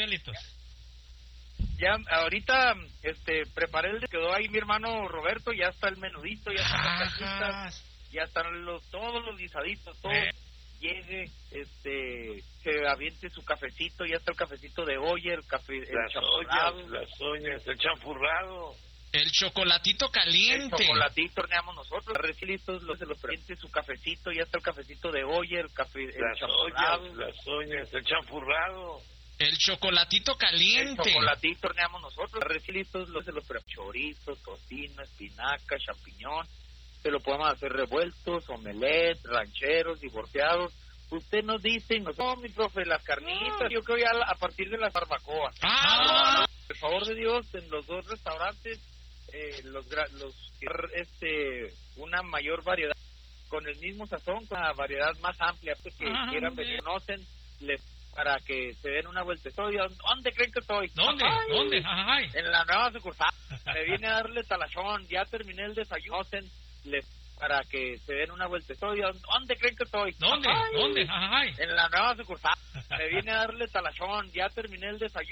Carlitos? Ya, ahorita, preparé quedó ahí mi hermano Roberto, ya está el menudito, ya están las carnitas, ya están todos los guisaditos, todo. Llegue, se aviente su cafecito, ya está el cafecito de olla, el champurrado. Las ollas, el champurrado. El chocolatito caliente. El chocolatito horneamos nosotros. Recién listos, se lo prende su cafecito, ya está el cafecito de olla, el champurrado. Las ollas, el champurrado. El chocolatito caliente. El chocolatito horneamos nosotros. Recién listos, se lo preparamos. Chorizo, tocino, espinaca, champiñón. Se lo podemos hacer revueltos, omelette, rancheros, divorciados. Usted nos dice, no, mi profe, las carnitas, yo creo ya a partir de las barbacoas. Por favor de Dios, en los dos restaurantes, una mayor variedad, con el mismo sazón, con una variedad más amplia, que quieran venir, conocen, para que se den una vuelta. ¿Dónde creen que estoy? ¿Dónde? En la nueva sucursal. Me vine a darle talachón, ya terminé el desayuno. Para que se den una vuelta. ¿Dónde creen que estoy? ¿Dónde? En la nueva sucursal. Me vine a darle talachón, ya terminé el desayuno.